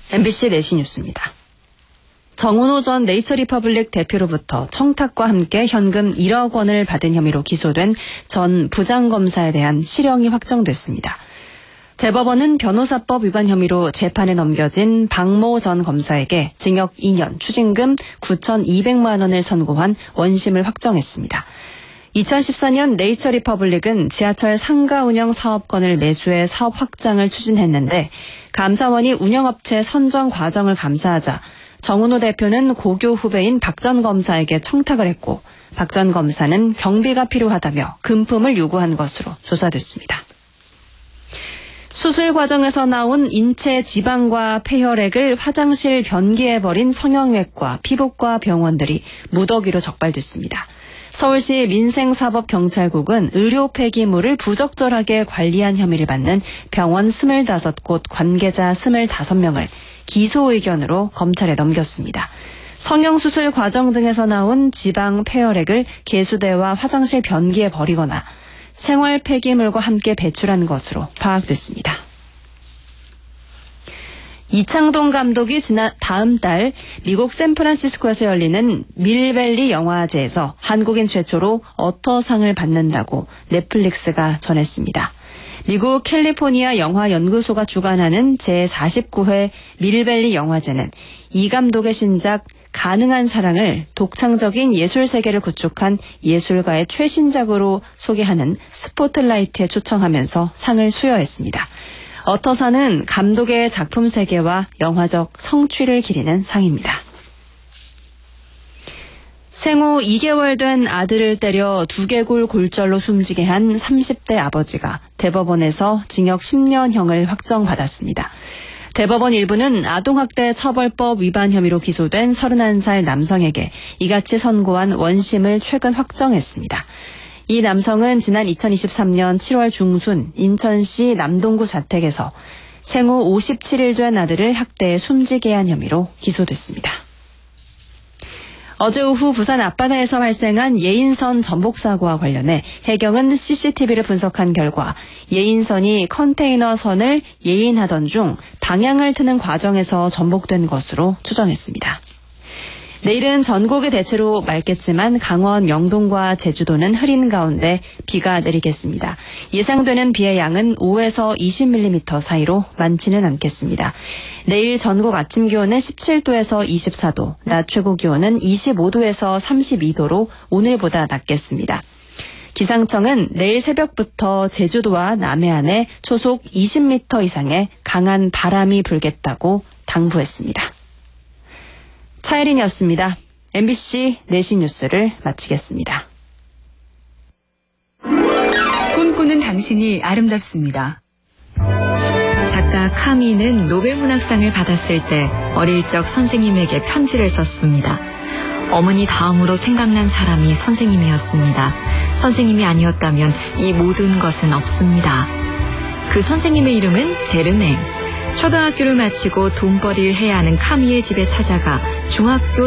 MBC 4시 뉴스입니다. 정은호 전 네이처리퍼블릭 대표로부터 청탁과 함께 현금 1억 원을 받은 혐의로 기소된 전 부장검사에 대한 실형이 확정됐습니다. 대법원은 변호사법 위반 혐의로 재판에 넘겨진 박모 전 검사에게 징역 2년, 추징금 9,200만 원을 선고한 원심을 확정했습니다. 2014년 네이처리퍼블릭은 지하철 상가 운영 사업권을 매수해 사업 확장을 추진했는데 감사원이 운영업체 선정 과정을 감사하자 정은호 대표는 고교 후배인 박 전 검사에게 청탁을 했고 박 전 검사는 경비가 필요하다며 금품을 요구한 것으로 조사됐습니다. 수술 과정에서 나온 인체 지방과 폐혈액을 화장실 변기에 버린 성형외과, 피부과 병원들이 무더기로 적발됐습니다. 서울시 민생사법경찰국은 의료 폐기물을 부적절하게 관리한 혐의를 받는 병원 25곳 관계자 25명을 기소 의견으로 검찰에 넘겼습니다. 성형수술 과정 등에서 나온 지방 폐혈액을 개수대와 화장실 변기에 버리거나 생활 폐기물과 함께 배출한 것으로 파악됐습니다. 이창동 감독이 다음 달 미국 샌프란시스코에서 열리는 밀밸리 영화제에서 한국인 최초로 어터상을 받는다고 넷플릭스가 전했습니다. 미국 캘리포니아 영화연구소가 주관하는 제49회 밀밸리 영화제는 이 감독의 신작 가능한 사랑을 독창적인 예술 세계를 구축한 예술가의 최신작으로 소개하는 스포트라이트에 초청하면서 상을 수여했습니다. 어터사는 감독의 작품 세계와 영화적 성취를 기리는 상입니다. 생후 2개월 된 아들을 때려 두개골 골절로 숨지게 한 30대 아버지가 대법원에서 징역 10년형을 확정받았습니다. 대법원 일부는 아동학대 처벌법 위반 혐의로 기소된 31살 남성에게 이같이 선고한 원심을 최근 확정했습니다. 이 남성은 지난 2023년 7월 중순 인천시 남동구 자택에서 생후 57일 된 아들을 학대해 숨지게 한 혐의로 기소됐습니다. 어제 오후 부산 앞바다에서 발생한 예인선 전복 사고와 관련해 해경은 CCTV를 분석한 결과 예인선이 컨테이너 선을 예인하던 중 방향을 트는 과정에서 전복된 것으로 추정했습니다. 내일은 전국이 대체로 맑겠지만 강원, 명동과 제주도는 흐린 가운데 비가 내리겠습니다. 예상되는 비의 양은 5에서 20mm 사이로 많지는 않겠습니다. 내일 전국 아침 기온은 17도에서 24도, 낮 최고 기온은 25도에서 32도로 오늘보다 낮겠습니다. 기상청은 내일 새벽부터 제주도와 남해안에 초속 20m 이상의 강한 바람이 불겠다고 당부했습니다. 차혜린이었습니다. MBC 4시 뉴스를 마치겠습니다. 꿈꾸는 당신이 아름답습니다. 작가 카미는 노벨문학상을 받았을 때 어릴 적 선생님에게 편지를 썼습니다. 어머니 다음으로 생각난 사람이 선생님이었습니다. 선생님이 아니었다면 이 모든 것은 없습니다. 그 선생님의 이름은 제르맹. 초등학교를 마치고 돈벌이를 해야 하는 카미의 집에 찾아가 중학교